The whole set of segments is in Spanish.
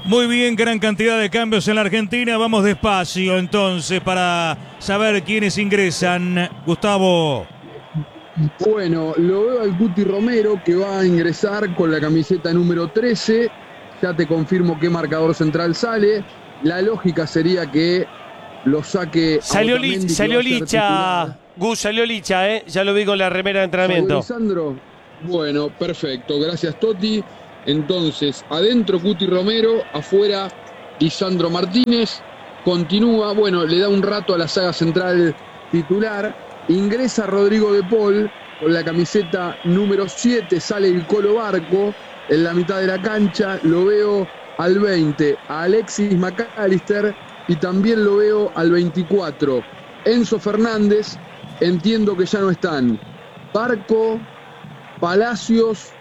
Muy bien, gran cantidad de cambios en la Argentina. Vamos despacio entonces para saber quiénes ingresan. Gustavo. Bueno, lo veo al Cuti Romero que va a ingresar con la camiseta número 13. Ya te confirmo qué marcador central sale. La lógica sería que lo saque. Salió Licha, Gus, salió Licha, ya lo vi con la remera de entrenamiento. Lisandro. Bueno, perfecto, gracias Toti. Entonces, adentro Cuti Romero, afuera Lisandro Martínez. Continúa, bueno, le da un rato a la saga central titular. Ingresa Rodrigo de Paul con la camiseta número 7. Sale el Colo Barco en la mitad de la cancha. Lo veo al 20 a Alexis McAllister y también lo veo al 24. Enzo Fernández, entiendo que ya no están. Barco, Palacios.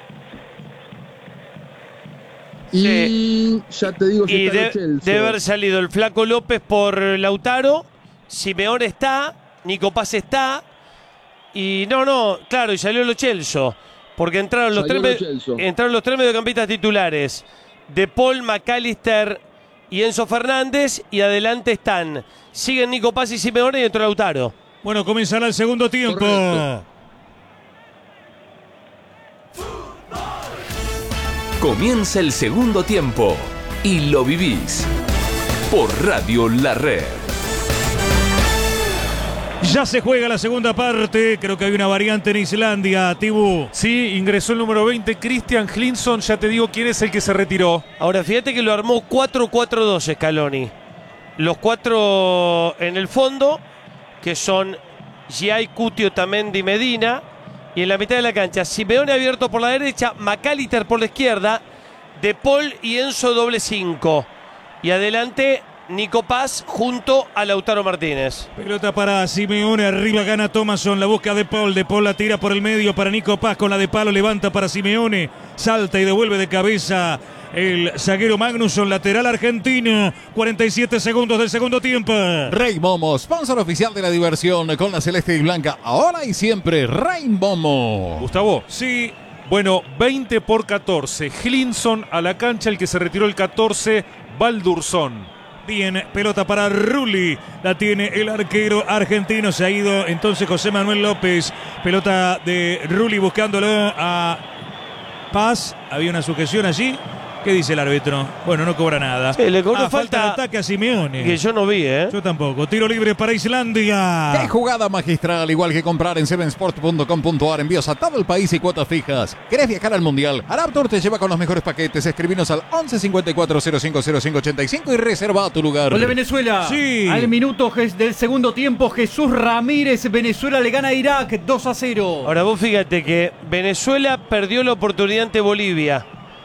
Y ya te digo si está debe haber salido el Flaco López por Lautaro. Simeone está, Nico Paz está. Y claro, y salió Lo Celso. Porque entraron los tres mediocampistas titulares. De Paul, McAllister y Enzo Fernández. Y adelante están. Siguen Nico Paz y Simeone y entró Lautaro. Bueno, comenzará el segundo tiempo. Correcto. Comienza el segundo tiempo y lo vivís por Radio La Red. Ya se juega la segunda parte. Creo que hay una variante en Islandia, Tibú. Sí, ingresó el número 20, Christian Hlinson. Ya te digo quién es el que se retiró. Ahora, fíjate que lo armó 4-4-2 Scaloni. Los cuatro en el fondo, que son Giai, Cuti, Otamendi, Medina. Y en la mitad de la cancha, Simeone abierto por la derecha, McAllister por la izquierda, De Paul y Enzo doble 5. Y adelante, Nico Paz junto a Lautaro Martínez. Pelota para Simeone, arriba gana Thomasson, la busca De Paul la tira por el medio para Nico Paz, con la de palo levanta para Simeone, salta y devuelve de cabeza el zaguero Magnusson, lateral argentino. 47 segundos del segundo tiempo. Rey Momo, sponsor oficial de la diversión con la celeste y blanca, ahora y siempre Rey Momo. Gustavo. Sí. Bueno, 20-14. Hlinson a la cancha, el que se retiró el 14, Baldursson. Bien, pelota para Rulli, la tiene el arquero argentino, se ha ido entonces José Manuel López, pelota de Rulli buscándolo a Paz, había una sujeción allí. ¿Qué dice el árbitro? Bueno, no cobra nada. Sí, le cobró falta de ataque a Simeone. Que yo no vi, Yo tampoco. Tiro libre para Islandia. ¡Qué jugada magistral! Igual que comprar en sevensport.com.ar. Envíos a todo el país y cuotas fijas. ¿Querés viajar al Mundial? Araptour te lleva con los mejores paquetes. Escribinos al 11 54 05 05 85 y reserva tu lugar. Hola, Venezuela. Sí. Al minuto del segundo tiempo, Jesús Ramírez. Venezuela le gana a Irak 2-0. Ahora vos fíjate que Venezuela perdió la oportunidad ante Bolivia,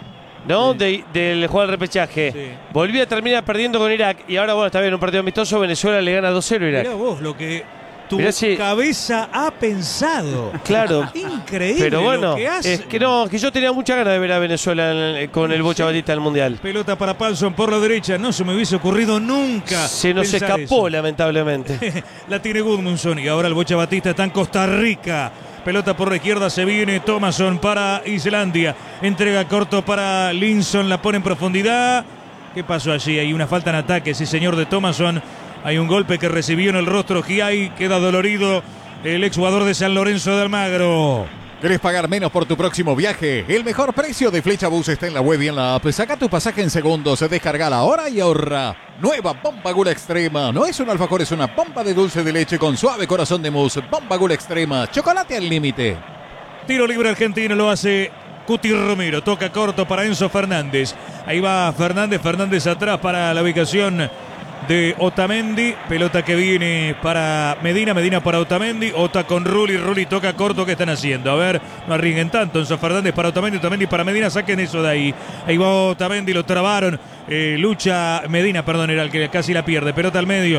¿no? Sí. Del juego del repechaje. Sí. Bolivia termina perdiendo con Irak. Y ahora, bueno, está bien, un partido amistoso. Venezuela le gana 2-0 a Irak. Mirá vos lo que tu cabeza ha pensado. Claro. Increíble. Pero bueno, lo que hace. Es que no, que yo tenía mucha ganas de ver a Venezuela con el Bocha Batista del Mundial. Pelota para Palsson por la derecha. No se me hubiese ocurrido nunca. Se nos escapó, eso. Lamentablemente. La tiene Gudmundsson. Y ahora el Bocha Batista está en Costa Rica. Pelota por la izquierda, se viene Thomasson para Islandia. Entrega corto para Hlinson, la pone en profundidad. ¿Qué pasó allí? Hay una falta en ataque, sí señor, de Thomasson. Hay un golpe que recibió en el rostro Giai. Queda dolorido el exjugador de San Lorenzo de Almagro. ¿Querés pagar menos por tu próximo viaje? El mejor precio de Flechabús está en la web y en la app. Saca tu pasaje en segundos, descargala ahora y ahorra. Nueva Bomba Gula Extrema. No es un alfajor, es una bomba de dulce de leche con suave corazón de mousse. Bomba Gula Extrema. Chocolate al límite. Tiro libre argentino lo hace Cuti Romero. Toca corto para Enzo Fernández. Ahí va Fernández atrás para la ubicación de Otamendi, pelota que viene para Medina para Otamendi, Ota con Rulli toca corto. ¿Qué están haciendo? A ver, no arriesguen tanto. Enzo Fernández para Otamendi para Medina, saquen eso de ahí. Ahí va Otamendi, lo trabaron. Lucha Medina, perdón, era el que casi la pierde. Pelota al medio,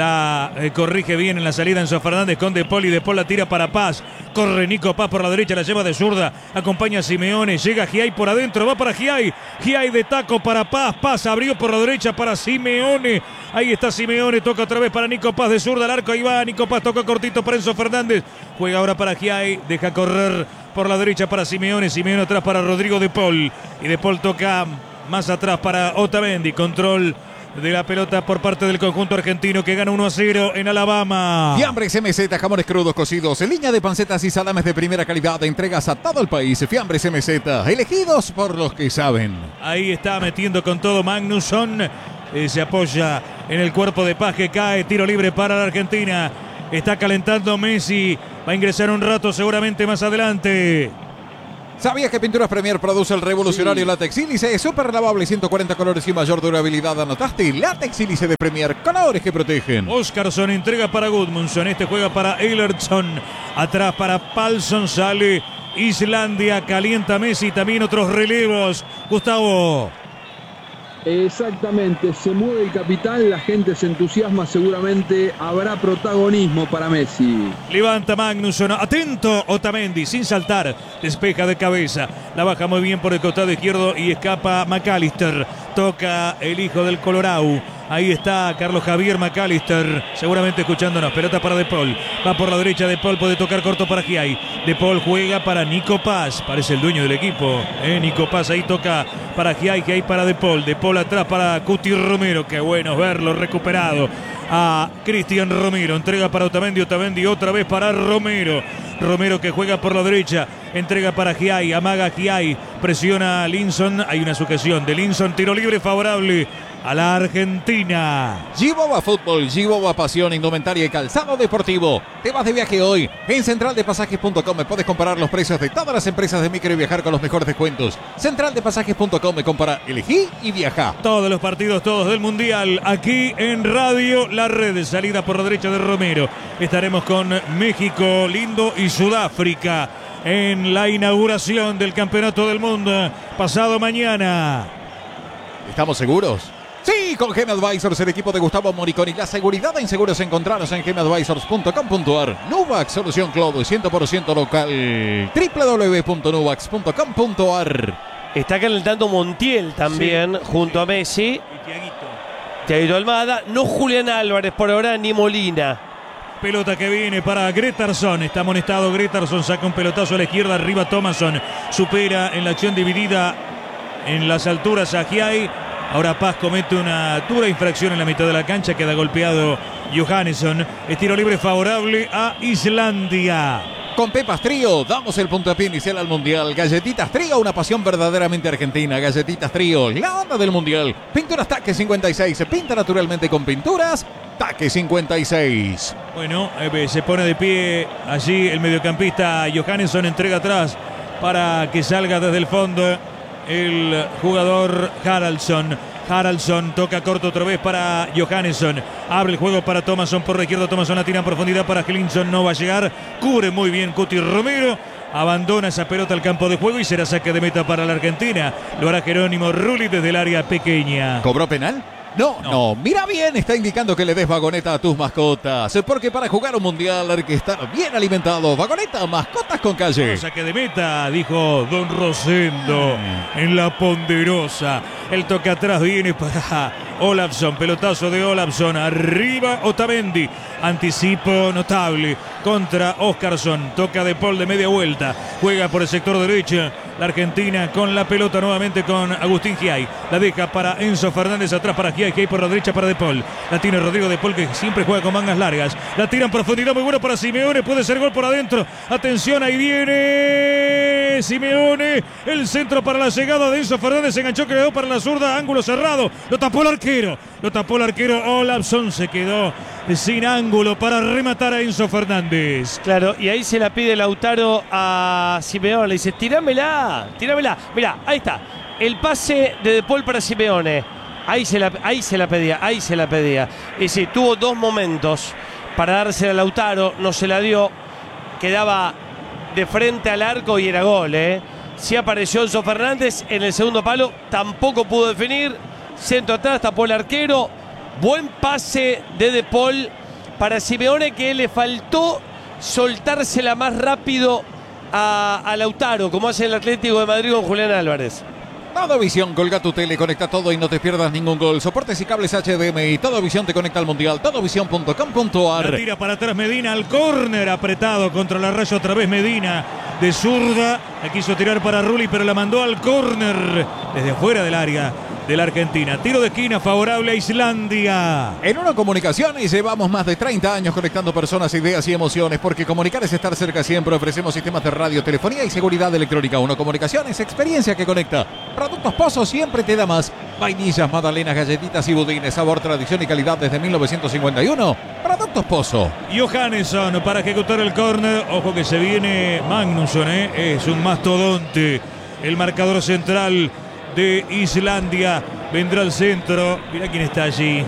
la corrige bien en la salida Enzo Fernández con De Paul, y De Paul la tira para Paz. Corre Nico Paz por la derecha, la lleva de zurda, acompaña a Simeone, llega Giai por adentro, va para Giai de taco para Paz, Paz abrió por la derecha para Simeone. Ahí está Simeone, toca otra vez para Nico Paz de zurda al arco, ahí va Nico Paz, toca cortito para Enzo Fernández, juega ahora para Giai, deja correr por la derecha para Simeone atrás para Rodrigo De Paul, y De Paul toca Más atrás para Otamendi. Control de la pelota por parte del conjunto argentino que gana 1-0 en Alabama. Fiambres MZ, jamones crudos cocidos, en línea de pancetas y salames de primera calidad, entregas a todo el país. Fiambres MZ, elegidos por los que saben. Ahí está metiendo con todo Magnusson. Se apoya en el cuerpo de Paz que cae. Tiro libre para la Argentina. Está calentando Messi. Va a ingresar un rato seguramente más adelante. ¿Sabías que Pinturas Premier produce el revolucionario látex sílice? Súper lavable, 140 colores y mayor durabilidad. ¿Anotaste? Látex sílice de Premier, colores que protegen. Oscarson entrega para Gudmundsson. Este juega para Eilertson. Atrás para Palsson. Sale Islandia. Calienta Messi. También otros relevos. Gustavo. Exactamente, se mueve el capitán, la gente se entusiasma, seguramente habrá protagonismo para Messi. Levanta Magnusson, atento Otamendi, sin saltar, despeja de cabeza, la baja muy bien por el costado izquierdo y escapa McAllister. Toca el hijo del Colorado. Ahí está Carlos Javier McAllister, seguramente escuchándonos. Pelota para De Paul. Va por la derecha De Paul, puede tocar corto para Giai. De Paul juega para Nico Paz. Parece el dueño del equipo. Nico Paz ahí toca para Giai. Giai para De Paul. De Paul atrás para Cuti Romero. Qué bueno verlo recuperado. A Cristian Romero. Entrega para Otamendi. Otamendi otra vez para Romero. Romero que juega por la derecha. Entrega para Giai. Amaga Giai. Presiona a Linson. Hay una sujeción de Linson. Tiro libre favorable a la Argentina. Giboba Fútbol, Giboba Pasión, Indumentaria y Calzado Deportivo. Te vas de viaje hoy. En centraldepasajes.com puedes comparar los precios de todas las empresas de micro y viajar con los mejores descuentos. Centraldepasajes.com, compara, elegí y viaja. Todos los partidos, todos del Mundial, aquí en Radio La Red. Salida por la derecha de Romero. Estaremos con México, Lindo y Sudáfrica en la inauguración del Campeonato del Mundo pasado mañana. ¿Estamos seguros? Sí, con GM Advisors, el equipo de Gustavo Moriconi. La seguridad en seguros encontraros en gmadvisors.com.ar. Nuvax, solución cloud 100% local. www.nuvax.com.ar. Está calentando Montiel también, junto a Messi. Y Thiaguito Almada. No Julián Álvarez por ahora, ni Molina. Pelota que viene para Gretarsson. Está amonestado Gretarsson. Saca un pelotazo a la izquierda. Arriba Thomasson. Supera en la acción dividida en las alturas a Giai. Ahora Paz comete una dura infracción en la mitad de la cancha. Queda golpeado Johannesson. Estiro libre favorable a Islandia. Con Pepas Trío damos el puntapié inicial al Mundial. Galletitas Trío, una pasión verdaderamente argentina. Galletitas Trío, la onda del Mundial. Pinturas Taque 56. Se pinta naturalmente con pinturas Taque 56. Bueno, se pone de pie allí el mediocampista Johannesson. Entrega atrás para que salga desde el fondo el jugador Haraldsson. Haraldsson toca corto otra vez para Johannesson. Abre el juego para Thomasson por la izquierda. Thomasson la tira en profundidad para Hlinson. No va a llegar. Cubre muy bien Cuti Romero. Abandona esa pelota al campo de juego y será saque de meta para la Argentina. Lo hará Jerónimo Rulli desde el área pequeña. ¿Cobró penal? No. Mira bien, está indicando que le des vagoneta a tus mascotas. Porque para jugar un mundial hay que estar bien alimentados. Vagoneta, mascotas con calle. Saque de meta, dijo Don Rosendo en la ponderosa. El toque atrás viene para Olafsson. Pelotazo de Olafsson. Arriba Otamendi. Anticipo notable contra Oscarson. Toca De Paul de media vuelta. Juega por el sector derecho. La Argentina con la pelota nuevamente con Agustín Giai. La deja para Enzo Fernández. Atrás para Giai. Giai por la derecha para De Paul. La tiene Rodrigo De Paul que siempre juega con mangas largas. La tira en profundidad muy buena para Simeone. Puede ser gol por adentro. Atención, ahí viene Simeone. El centro para la llegada de Enzo Fernández. Se enganchó, quedó para la zurda. Ángulo cerrado. Lo tapó el arquero. Olafsson se quedó sin ángulo para rematar a Enzo Fernández. Claro, y ahí se la pide Lautaro a Simeone. Le dice, tirámela. Mirá, ahí está. El pase de Paul para Simeone. Ahí se la pedía. Y sí, tuvo dos momentos para dársela a Lautaro. No se la dio. Quedaba de frente al arco y era gol, Sí apareció Enzo Fernández en el segundo palo. Tampoco pudo definir. Centro atrás, tapó el arquero. Buen pase de Paul para Simeone, que le faltó soltársela más rápido a Lautaro, como hace el Atlético de Madrid con Julián Álvarez. Todo Visión, colga tu tele, conecta todo y no te pierdas ningún gol. Soportes y cables HDMI. Todo Visión te conecta al Mundial. Todovisión.com.ar. La tira para atrás Medina al córner, apretado contra la raya otra vez Medina de zurda. La quiso tirar para Rulli, pero la mandó al córner. desde afuera del área de la Argentina. Tiro de esquina favorable a Islandia. En Uno Comunicaciones llevamos más de 30 años conectando personas, ideas y emociones, porque comunicar es estar cerca siempre. Ofrecemos sistemas de radio, telefonía y seguridad electrónica. Uno Comunicaciones, experiencia que conecta. Productos Pozo siempre te da más. Vainillas, magdalenas, galletitas y budines. Sabor, tradición y calidad desde 1951. Productos Pozo. Johannesson para ejecutar el córner. Ojo que se viene Magnusson, es un mastodonte. El marcador central de Islandia vendrá al centro. Mirá quién está allí,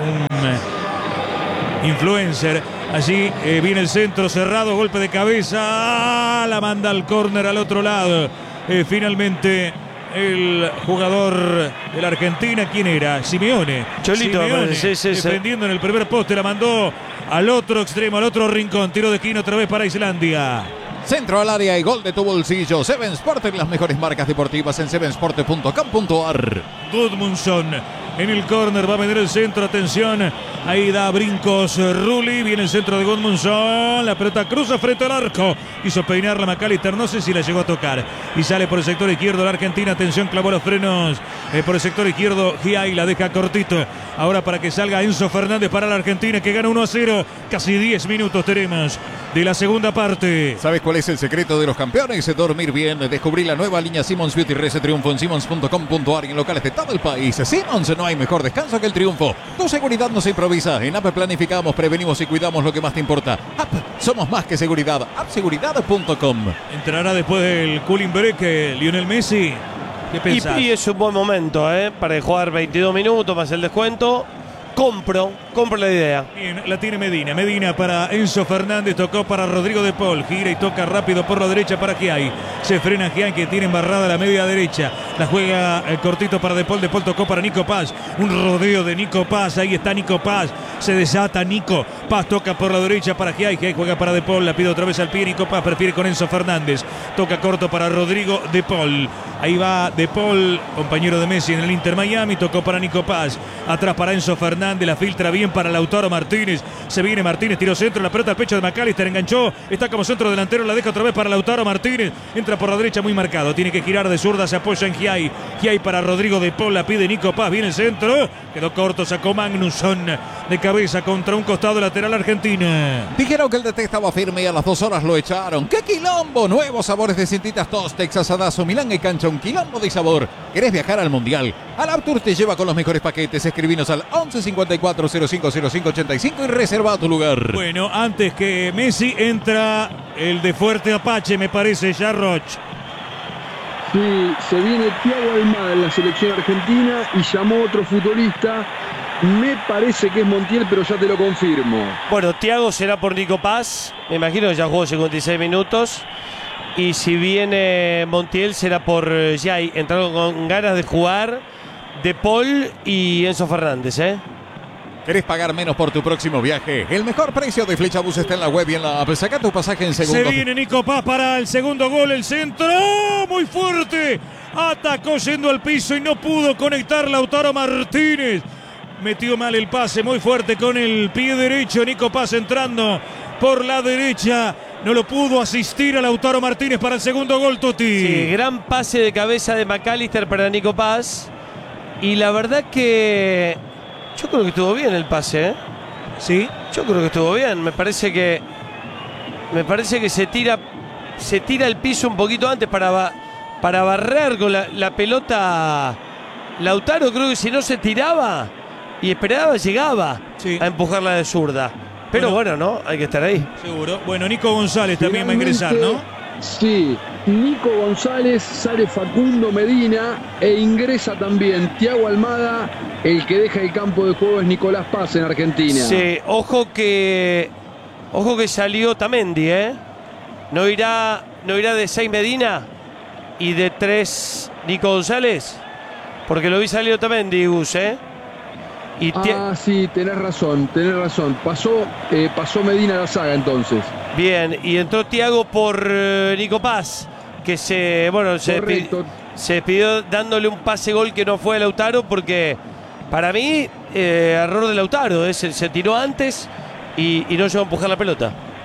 un influencer. Allí viene el centro cerrado, golpe de cabeza, la manda al córner al otro lado. Finalmente el jugador de la Argentina, ¿quién era? Simeone. Cholito, Simeone, sí. defendiendo en el primer poste, la mandó al otro extremo, al otro rincón. Tiro de esquina otra vez para Islandia. Centro al área y gol de tu bolsillo. Seven Sport, las mejores marcas deportivas en sevensport.com.ar. Gudmundsson en el córner, va a meter el centro, atención, ahí da brincos Rulli, viene el centro de Gudmundsson, la pelota cruza frente al arco, quiso peinarla McAllister, no sé si la llegó a tocar, y sale por el sector izquierdo la Argentina, atención, clavó los frenos por el sector izquierdo, Giai la deja cortito, ahora para que salga Enzo Fernández para la Argentina, que gana 1-0, casi 10 minutos tenemos de la segunda parte. ¿Sabes cuál es el secreto de los campeones? Dormir bien. Descubrí la nueva línea Simmons Beauty Rest Triunfo en simmons.com.ar y en locales de todo el país. Simmons, no hay mejor descanso que el triunfo. Tu seguridad no se improvisa. En App planificamos, prevenimos y cuidamos lo que más te importa. App, somos más que seguridad. Appseguridad.com. Entrará después del cooling break Lionel Messi. ¿Qué pensás? Y es un buen momento, para jugar 22 minutos más el descuento. Compro la idea. Bien, la tiene Medina. Medina para Enzo Fernández. Tocó para Rodrigo de Paul. Gira y toca rápido por la derecha para Giai. Se frena Giai, que tiene embarrada la media derecha. La juega el cortito para De Paul. De Paul tocó para Nico Paz. Un rodeo de Nico Paz. Ahí está Nico Paz. Se desata Nico. Paz toca por la derecha para Giai. Giai juega para De Paul. La pide otra vez al pie. Nico Paz prefiere con Enzo Fernández. Toca corto para Rodrigo De Paul. Ahí va De Paul, compañero de Messi en el Inter Miami. Tocó para Nico Paz. Atrás para Enzo Fernández. La filtra bien para Lautaro Martínez. Se viene Martínez, tiro centro, la pelota al pecho de McAllister, enganchó, está como centro delantero, la deja otra vez para Lautaro Martínez, entra por la derecha muy marcado, tiene que girar de zurda, se apoya en Giai. Giai para Rodrigo de Paul, la pide Nico Paz, viene el centro, quedó corto, sacó Magnusson de cabeza contra un costado lateral argentina. Dijeron que el DT estaba firme y a las 2 horas lo echaron. ¡Qué quilombo! Nuevos sabores de Cintitas Tostex, asadazo, Milán y cancha, un quilombo de sabor. ¿Querés viajar al Mundial? Alaptour te lleva con los mejores paquetes. Escribinos al 1154 050585 y reserva tu lugar. Bueno, antes que Messi entra el de Fuerte Apache, me parece, Jarroch. Sí, se viene Thiago Almada en la selección argentina y llamó otro futbolista. Me parece que es Montiel, pero ya te lo confirmo. Bueno, Thiago será por Nico Paz. Me imagino que ya jugó 56 minutos. Y si viene Montiel será por Giai. Entraron con ganas de jugar De Paul y Enzo Fernández, ¿Querés pagar menos por tu próximo viaje? El mejor precio de Flechabús está en la web y en la app. Saca tu pasaje en segundos. Se viene Nico Paz para el segundo gol, el centro, muy fuerte. Atacó yendo al piso y no pudo conectar Lautaro Martínez. Metió mal el pase, muy fuerte con el pie derecho. Nico Paz entrando por la derecha. No lo pudo asistir a Lautaro Martínez para el segundo gol, Totti. Sí, gran pase de cabeza de McAllister para Nico Paz. Y la verdad que yo creo que estuvo bien el pase, Sí. Yo creo que estuvo bien. Me parece que se tira al piso un poquito antes para barrer con la pelota. Lautaro, creo que si no se tiraba y esperaba, llegaba a empujarla de zurda. Pero bueno, ¿no? Hay que estar ahí. Seguro. Bueno, Nico González también va a ingresar, ¿no? Sí, Nico González, sale Facundo Medina e ingresa también Thiago Almada. El que deja el campo de juego es Nicolás Paz en Argentina. Sí, ojo que salió Otamendi, ¿No irá de 6 Medina y de 3 Nico González? Porque lo vi salir Otamendi, Gus, Sí, tenés razón. Pasó Medina a la saga entonces. Bien, y entró Thiago por Nico Paz, que se despidió dándole un pase gol que no fue a Lautaro, porque para mí, error de Lautaro, se tiró antes y no llegó a empujar la pelota.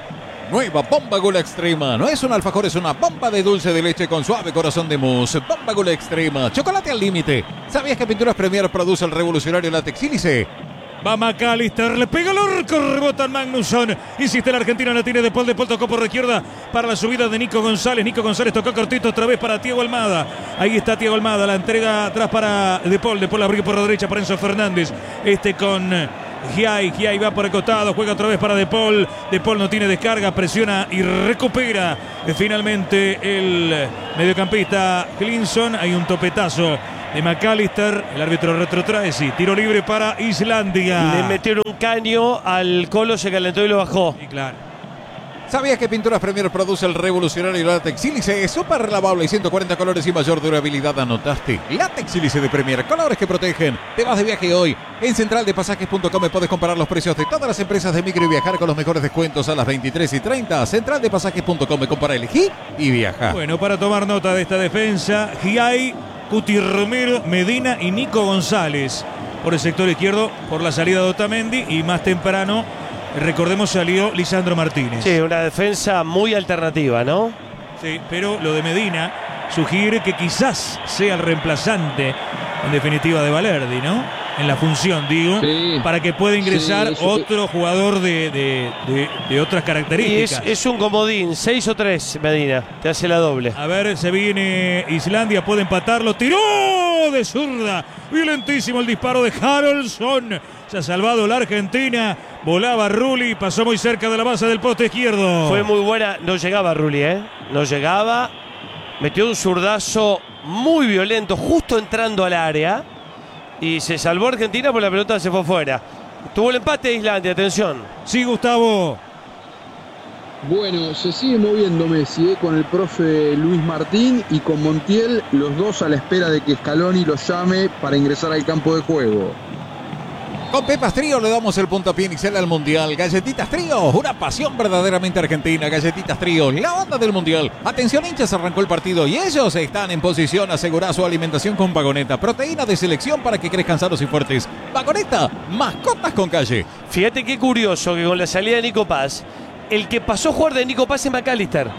Nueva Bomba Gula Extrema. No es un alfajor, es una bomba de dulce de leche con suave corazón de mousse. Bomba Gula Extrema. Chocolate al límite. ¿Sabías que Pinturas Premier produce el revolucionario látex sílice? Va McAllister, le pega el orco, rebota en Magnusson. Insiste la Argentina, la tiene De Paul tocó por la izquierda para la subida de Nico González. Nico González tocó cortito otra vez para Thiago Almada. Ahí está Thiago Almada, la entrega atrás para De Paul abrió por la derecha para Enzo Fernández. Con Giai va por el costado, juega otra vez para De Paul. De Paul no tiene descarga, presiona y recupera finalmente el mediocampista Hlinson. Hay un topetazo de McAllister, el árbitro retrotrae, sí, tiro libre para Islandia. Le metieron un caño al Colo, se calentó y lo bajó. Y claro. ¿Sabías que Pinturas Premier produce el revolucionario látex sílice? Es súper lavable y 140 colores y mayor durabilidad. ¿Anotaste? Látex sílice de Premier, colores que protegen. Te vas de viaje hoy. En centraldepasajes.com puedes comparar los precios de todas las empresas de micro y viajar con los mejores descuentos a las 23:30. Centraldepasajes.com, compara, elegí y viaja. Bueno, para tomar nota de esta defensa, Giai, Cuti Romero, Medina y Nico González. Por el sector izquierdo, por la salida de Otamendi, y más temprano, recordemos, salió Lisandro Martínez. Sí, una defensa muy alternativa, ¿no? Sí, pero lo de Medina sugiere que quizás sea el reemplazante, en definitiva, de Valerdi, ¿no? En la función, digo, Sí. para que pueda ingresar otro jugador de otras Y características. es un comodín, 6 o 3, Medina, te hace la doble. A ver, se viene Islandia, puede empatarlo, tiró de zurda, violentísimo el disparo de Haraldsson, se ha salvado la Argentina, volaba Rulli, pasó muy cerca de la base del poste izquierdo. Fue muy buena, no llegaba Rulli, no llegaba, metió un zurdazo muy violento justo entrando al área y se salvó Argentina, porque la pelota se fue fuera. Tuvo el empate de Islandia, atención. Sí, Gustavo. Bueno, se sigue moviendo Messi con el profe Luis Martín y con Montiel, los dos a la espera de que Scaloni los llame para ingresar al campo de juego. Con Pepas Trío le damos el puntapié inicial al Mundial. Galletitas Trío, una pasión verdaderamente argentina. Galletitas Trío, la onda del Mundial. Atención, hinchas, arrancó el partido y ellos están en posición a asegurar su alimentación con Vagoneta. Proteína de selección para que crezcan sanos y fuertes. Vagoneta, mascotas con calle. Fíjate qué curioso que con la salida de Nico Paz, el que pasó a jugar de Nico Paz es McAllister.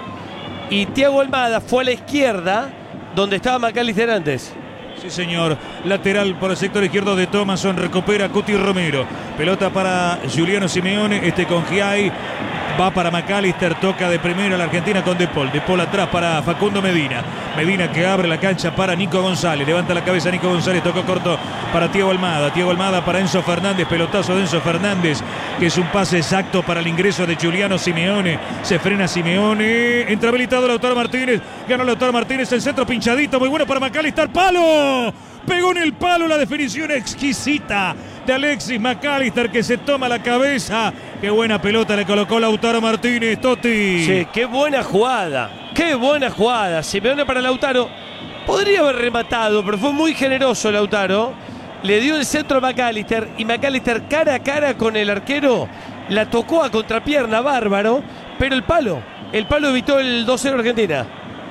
Y Thiago Almada fue a la izquierda, donde estaba McAllister antes. Sí, señor. Lateral por el sector izquierdo de Thomason. Recupera Cuti Romero. Pelota para Giuliano Simeone. Con Giai. Va para McAllister. Toca de primera la Argentina con De Paul. De Paul atrás para Facundo Medina. Medina que abre la cancha para Nico González. Levanta la cabeza Nico González. Tocó corto para Thiago Almada. Thiago Almada para Enzo Fernández. Pelotazo de Enzo Fernández, que es un pase exacto para el ingreso de Giuliano Simeone. Se frena Simeone. Entra habilitado Lautaro Martínez. Ganó Lautaro Martínez. El centro pinchadito. Muy bueno para McAllister. ¡Palo! Pegó en el palo, la definición exquisita de Alexis McAllister, que se toma la cabeza. Qué buena pelota le colocó Lautaro Martínez, Totti. Sí, qué buena jugada. Qué buena jugada. Simeone para Lautaro. Podría haber rematado, pero fue muy generoso Lautaro. Le dio el centro a McAllister y McAllister cara a cara con el arquero. La tocó a contrapierna, bárbaro. Pero el palo evitó el 2-0 Argentina.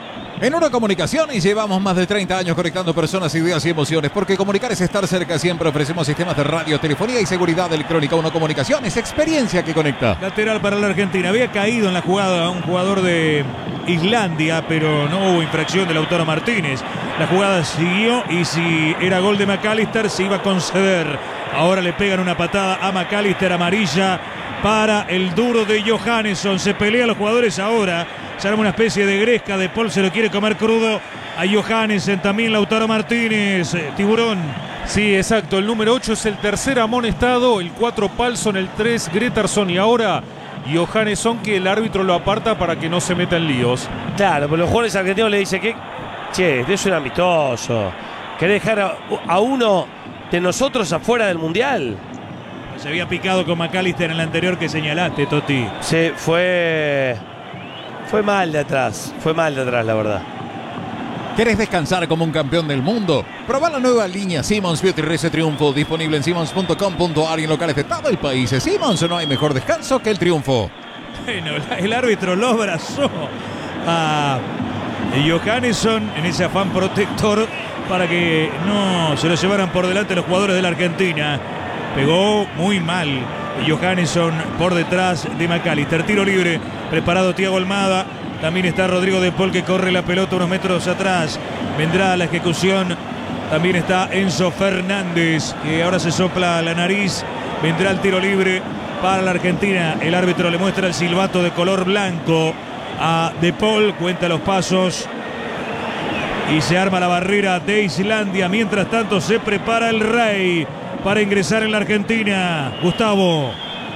En Una Comunicaciones llevamos más de 30 años conectando personas, ideas y emociones, porque comunicar es estar cerca. Siempre ofrecemos sistemas de radio, telefonía y seguridad electrónica. Una Comunicaciones, experiencia que conecta. Lateral para la Argentina. Había caído en la jugada un jugador de Islandia, pero no hubo infracción de Lautaro Martínez. La jugada siguió y si era gol de McAllister se iba a conceder. Ahora le pegan una patada a McAllister, amarilla para el duro de Johannesson. Se pelean los jugadores ahora. Se arma una especie de gresca. De Paul se lo quiere comer crudo a Johannesson. También Lautaro Martínez. Tiburón. Sí, exacto. El número 8 es el tercer amonestado. El 4 Palsson, el 3 Gretarsson y ahora Johannesson, que el árbitro lo aparta para que no se meta en líos. Claro, pero los jugadores argentinos le dicen que, che, es un amistoso. ¿Querés dejar a uno de nosotros afuera del Mundial? Se había picado con McAllister en el anterior que señalaste, Totti. Sí, fue mal de atrás. Fue mal de atrás, la verdad. ¿Querés descansar como un campeón del mundo? Probá la nueva línea Simmons Beauty Rese Triunfo, disponible en simmons.com.ar y en locales de todo el país. Simmons, no hay mejor descanso que el triunfo. Bueno, el árbitro lo abrazó a Johannesson en ese afán protector para que no se lo llevaran por delante los jugadores de la Argentina. Pegó muy mal Johannesson por detrás de McAllister. Tiro libre, preparado Thiago Almada. También está Rodrigo de Paul que corre la pelota unos metros atrás. Vendrá la ejecución. También está Enzo Fernández, que ahora se sopla la nariz. Vendrá el tiro libre para la Argentina. El árbitro le muestra el silbato de color blanco a De Paul. Cuenta los pasos. Y se arma la barrera de Islandia. Mientras tanto se prepara el Rey para ingresar en la Argentina. Gustavo.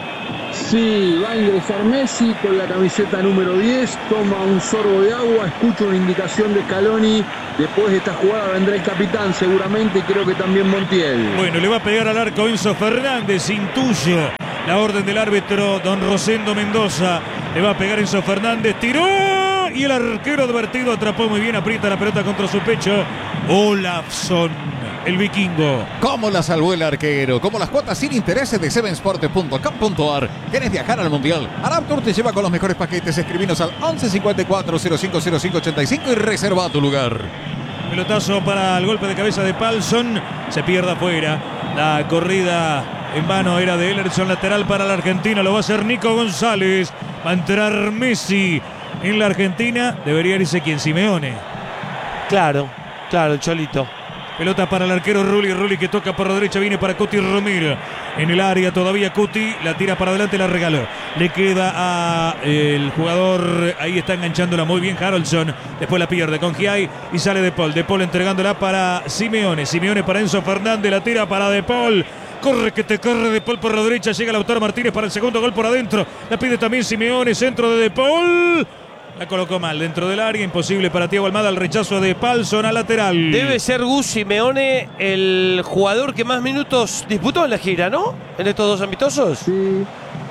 Sí, va a ingresar Messi con la camiseta número 10, toma un sorbo de agua, escucha una indicación de Scaloni. Después de esta jugada vendrá el capitán seguramente y creo que también Montiel. Bueno, le va a pegar al arco Enzo Fernández, intuyo la orden del árbitro don Rosendo Mendoza. Le va a pegar Enzo Fernández, tiró y el arquero advertido atrapó muy bien, aprieta la pelota contra su pecho. Olafsson, el vikingo. ¿Cómo la salvó el arquero? Como las cuotas sin intereses de sevensport.com.ar. ¿Quieres viajar al Mundial? Arab Tour te lleva con los mejores paquetes. Escribinos al 11 54 05 05 85 y reserva tu lugar. Pelotazo para el golpe de cabeza de Palsson. Se pierde afuera. La corrida en vano era de Ellerson. Lateral para la Argentina. Lo va a hacer Nico González. Va a entrar Messi en la Argentina. Debería irse quien, Simeone. Claro, el Cholito. Pelota para el arquero Rulli que toca por la derecha, viene para Cuti Romero. En el área todavía Cuti, la tira para adelante, la regaló. Le queda a el jugador, ahí está enganchándola muy bien Haraldsson. Después la pierde con Giai y sale De Paul. De Paul entregándola para Simeone. Simeone para Enzo Fernández, la tira para De Paul. Corre que te corre De Paul por la derecha, llega Lautaro Martínez para el segundo gol por adentro. La pide también Simeone, centro de Paul. La colocó mal dentro del área, imposible para Thiago Almada, el rechazo de Palsson a lateral. Debe ser Gus Simeone el jugador que más minutos disputó en la gira, ¿no? En estos dos amistosos. Sí,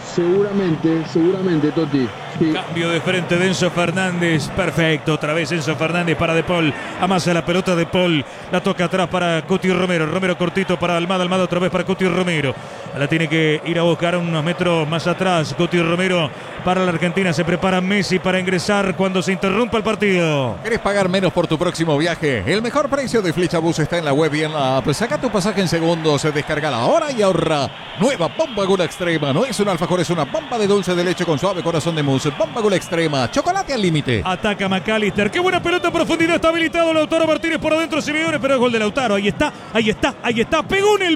seguramente, Totti. Sí. Cambio de frente de Enzo Fernández, perfecto, otra vez Enzo Fernández para De Paul, amasa la pelota De Paul, la toca atrás para Cuti Romero, Romero cortito para Almada, Almada otra vez para Cuti Romero, la tiene que ir a buscar unos metros más atrás, Cuti Romero para la Argentina, se prepara Messi para ingresar cuando se interrumpa el partido. ¿Querés pagar menos por tu próximo viaje? El mejor precio de Flechabús está en la web y en la app. Saca tu pasaje en segundos, descarga ahora y ahorra. Nueva Bomba Gula Extrema, no es un alfajor, es una bomba de dulce de leche con suave corazón de mousse. Bomba Gula Extrema, chocolate al límite. Ataca McAllister, qué buena pelota en profundidad, está habilitado Lautaro Martínez por adentro, Simeone, pero es gol de Lautaro, ahí está, pegó en el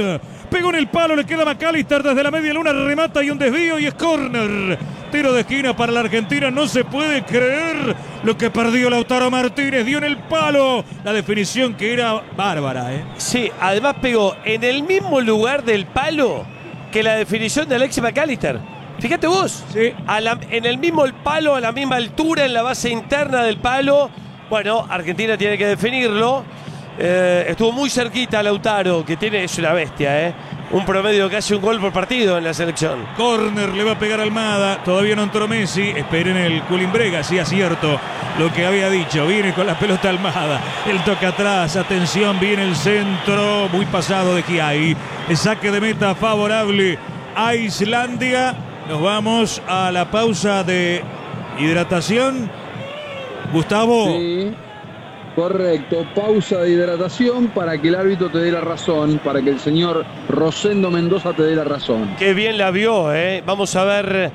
palo, le queda McAllister desde la media luna, remata y un desvío y es córner. Tiro de esquina para la Argentina, no se puede creer lo que perdió Lautaro Martínez, dio en el palo, la definición que era bárbara. Sí, además pegó en el mismo lugar del palo que la definición de Alexis McAllister. Fíjate vos, sí. En el mismo palo, a la misma altura, en la base interna del palo. Bueno, Argentina tiene que definirlo. Estuvo muy cerquita Lautaro, que es una bestia, un promedio de casi un gol por partido en la selección. Córner, le va a pegar Almada, todavía no entró Messi, esperen el Culimbrega, sí acierto lo que había dicho, viene con la pelota Almada, el toque atrás, atención, viene el centro, muy pasado de Giai, el saque de meta favorable a Islandia. Nos vamos a la pausa de hidratación. Gustavo. Sí, correcto. Pausa de hidratación para que el árbitro te dé la razón, para que el señor Rosendo Mendoza te dé la razón. Qué bien la vio, Vamos a ver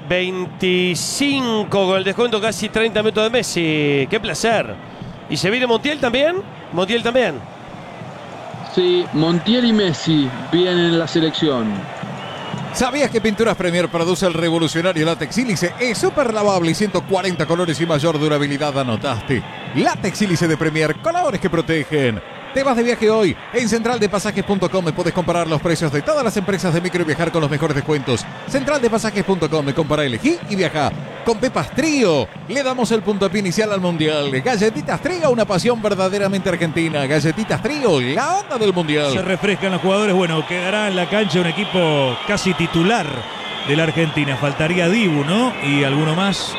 25 con el descuento, casi 30 minutos de Messi. Qué placer. ¿Y se viene Montiel también? Montiel también. Sí, Montiel y Messi vienen en la selección. ¿Sabías que Pinturas Premier produce el revolucionario látex sílice? Es súper lavable y 140 colores y mayor durabilidad, anotaste. Látex sílice de Premier, colores que protegen. Te vas de viaje hoy. En centraldepasajes.com puedes comparar los precios de todas las empresas de micro y viajar con los mejores descuentos. Centraldepasajes.com, compara, elegí y viaja. Con Pepas Trío le damos el puntapié inicial al Mundial. Galletitas Trío, una pasión verdaderamente argentina. Galletitas Trío, la onda del Mundial. Se refrescan los jugadores. Bueno, quedará en la cancha un equipo casi titular de la Argentina. Faltaría Dibu, ¿no? Y alguno más.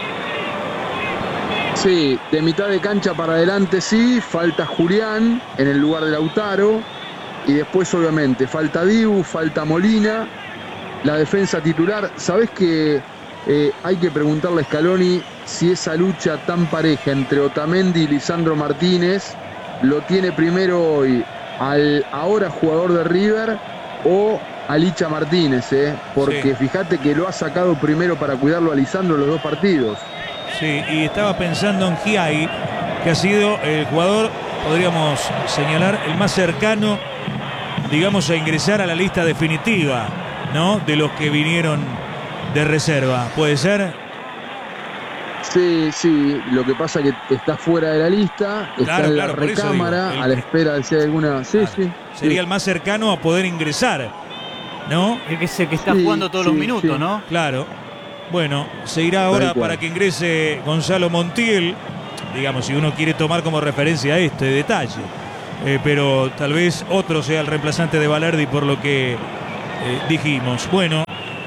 Sí, de mitad de cancha para adelante sí, falta Julián en el lugar de Lautaro y después obviamente falta Dibu, falta Molina, la defensa titular. ¿Sabés que hay que preguntarle a Scaloni si esa lucha tan pareja entre Otamendi y Lisandro Martínez lo tiene primero hoy al ahora jugador de River o a Licha Martínez, porque fíjate que lo ha sacado primero para cuidarlo a Lisandro los 2 partidos. Sí, y estaba pensando en Giai, que ha sido el jugador, podríamos señalar, el más cercano, digamos, a ingresar a la lista definitiva, ¿no? De los que vinieron de reserva. ¿Puede ser? Sí, lo que pasa es que está fuera de la lista, está en la recámara, a la espera de si hay alguna... Sería el más cercano a poder ingresar, ¿no? Es que es el que está jugando todos los minutos, ¿no? Claro. Bueno, se irá ahora para que ingrese Gonzalo Montiel, digamos, si uno quiere tomar como referencia este detalle. Pero tal vez otro sea el reemplazante de Balerdi por lo que dijimos. Bueno,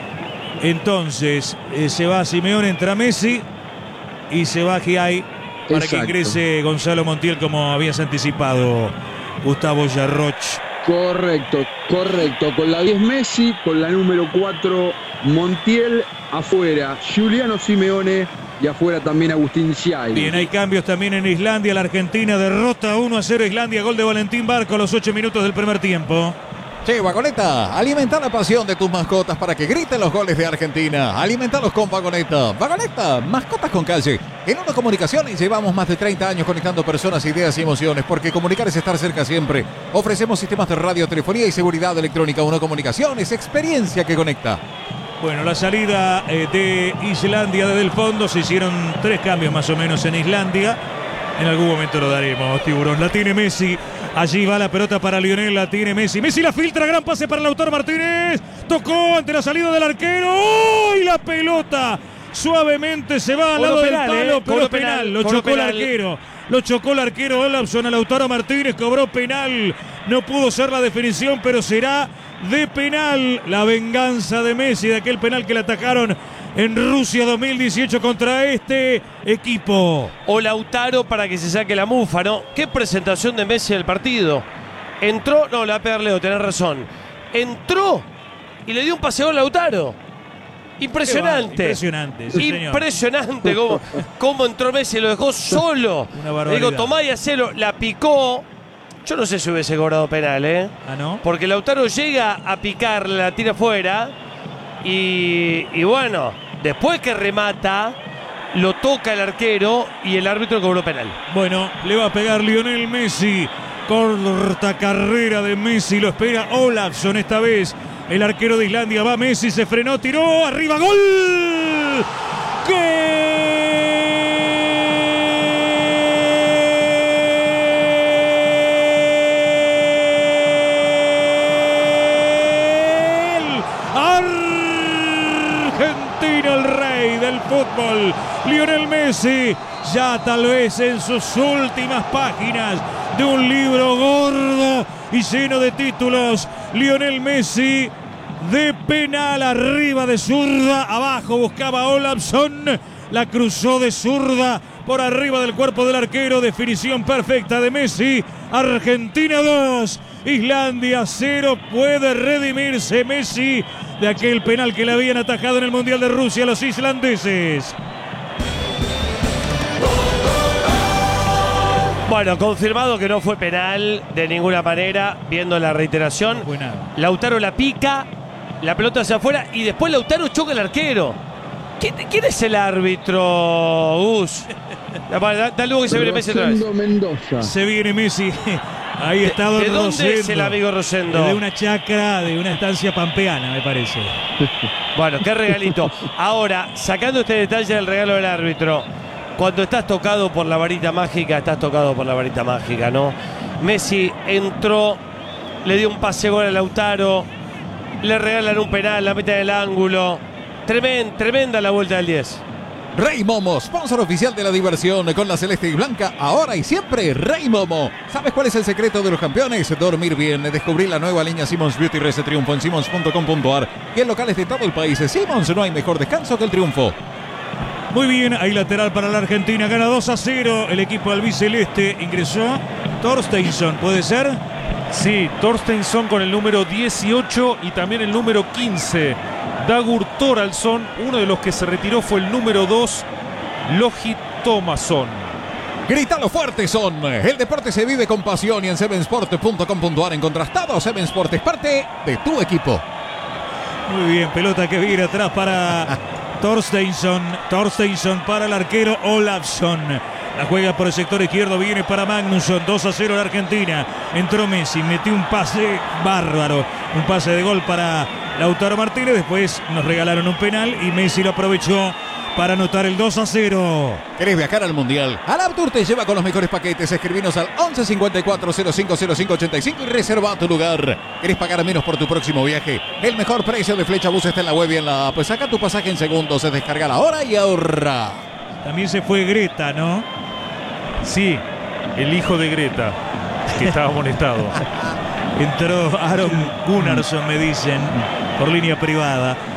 entonces se va Simeone, entra Messi y se va Giai para que ingrese Gonzalo Montiel, como habías anticipado, Gustavo Yarroch. Correcto. Con la 10 Messi, con la número 4 Montiel, afuera Giuliano Simeone y afuera también Agustín Giai. Bien, hay cambios también en Islandia. La Argentina derrota 1-0 Islandia, gol de Valentín Barco a los 8 minutos del primer tiempo. Sí, Vagoneta, alimenta la pasión de tus mascotas para que griten los goles de Argentina. Alimentalos con Vagoneta. Vagoneta, mascotas con calle. En Uno Comunicaciones llevamos más de 30 años conectando personas, ideas y emociones, porque comunicar es estar cerca siempre. Ofrecemos sistemas de radio, telefonía y seguridad electrónica. Uno Comunicaciones, experiencia que conecta. Bueno, la salida de Islandia desde el fondo. Se hicieron 3 cambios más o menos en Islandia. En algún momento lo daremos, Tiburón. La tiene Messi. Allí va la pelota para Lionel, la tiene Messi. Messi la filtra, gran pase para Lautaro Martínez. Tocó ante la salida del arquero. ¡Oh! Y la pelota suavemente se va al lado del palo, pero penal. Lo chocó el arquero. Lo chocó el arquero Olafson a Lautaro Martínez. Cobró penal. No pudo ser la definición, pero será de penal. La venganza de Messi de aquel penal que le atacaron en Rusia 2018 contra este equipo. O Lautaro para que se saque la mufa, ¿no? Qué presentación de Messi del partido. Entró, no, le va a pegar Leo, tenés razón. Entró y le dio un paseo a Lautaro. Impresionante. Impresionante, sí, impresionante cómo entró Messi, lo dejó solo. Una barbaridad. Digo, tomá y hacelo, la picó. Yo no sé si hubiese cobrado penal, ¿eh? ¿Ah, no? Porque Lautaro llega a picarle, la tira afuera. Y bueno, después que remata, lo toca el arquero y el árbitro cobró penal. Bueno, le va a pegar Lionel Messi. Corta carrera de Messi, lo espera Olafson esta vez. El arquero de Islandia va Messi, se frenó, tiró, arriba, gol. Argentina, el rey del fútbol, Lionel Messi, ya tal vez en sus últimas páginas de un libro gordo y lleno de títulos. Lionel Messi de penal, arriba de zurda, abajo buscaba Olafson, la cruzó de zurda por arriba del cuerpo del arquero, definición perfecta de Messi. Argentina 2, Islandia 0, puede redimirse Messi de aquel penal que le habían atajado en el Mundial de Rusia a los islandeses. Bueno, confirmado que no fue penal de ninguna manera, viendo la reiteración. No fue nada. Lautaro la pica, la pelota hacia afuera y después Lautaro choca al arquero. ¿Quién es el árbitro, Gus? Da luego que se viene Messi otra vez. Mendoza. Se viene Messi. Ahí está Don ¿De dónde Rosendo. es el amigo Rosendo? De una chacra, de una estancia pampeana, me parece. Bueno, qué regalito. Ahora, sacando este detalle del regalo del árbitro, cuando estás tocado por la varita mágica, estás tocado por la varita mágica, ¿no? Messi entró, le dio un pase gol a Lautaro, le regalan un penal, la mete en el ángulo. Tremenda la vuelta del 10. Rey Momo, sponsor oficial de la diversión con la celeste y blanca, ahora y siempre Rey Momo. ¿Sabes cuál es el secreto de los campeones? Dormir bien. Descubrí la nueva línea Simmons Beauty Rest Triunfo en simmons.com.ar y en locales de todo el país. Simmons, no hay mejor descanso que el triunfo. Muy bien, ahí lateral para la Argentina, gana 2-0 el equipo albiceleste. Ingresó Torsteinsson, ¿puede ser? Sí, Torsteinsson con el número 18 y también el número 15. Dagur Thoraldsson, uno de los que se retiró fue el número 2, Logi Thomasson. Grítalo fuerte, Son. El deporte se vive con pasión y en sevensport.com.ar encontrás todo. Seven Sport es parte de tu equipo. Muy bien, pelota que viene atrás para Torsteinsson. Torsteinsson para el arquero Olafsson. La juega por el sector izquierdo, viene para Magnusson. 2-0 la Argentina. Entró Messi, metió un pase bárbaro. Un pase de gol para Lautaro Martínez. Después nos regalaron un penal y Messi lo aprovechó para anotar el 2-0. ¿Querés viajar al Mundial? Alaptour te lleva con los mejores paquetes. Escribinos al 11 54 05 05 85 y reserva tu lugar. ¿Querés pagar menos por tu próximo viaje? El mejor precio de Flechabús está en la web y en la app. Saca tu pasaje en segundos, se descarga la hora y ahorra. También se fue Greta, ¿no? Sí, el hijo de Greta, que estaba molestado. Entró Aaron Gunnarsson, me dicen, por línea privada.